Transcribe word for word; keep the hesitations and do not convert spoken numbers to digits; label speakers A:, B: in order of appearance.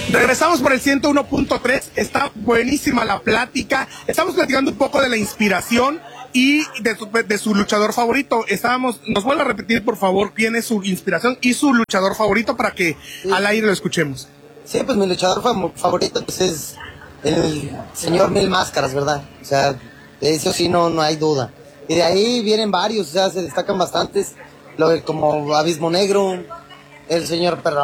A: Regresamos por el ciento uno punto tres, está buenísima la plática, estamos platicando un poco de la inspiración y de su, de su luchador favorito. Estábamos, nos vuelve a repetir por favor quién es su inspiración y su luchador favorito para que sí. al aire lo escuchemos.
B: Sí, pues mi luchador fam- favorito pues es el señor Mil Máscaras, ¿verdad? O sea, de eso sí no, no hay duda. Y de ahí vienen varios, o sea, se destacan bastantes, lo de como Abismo Negro, el señor Perra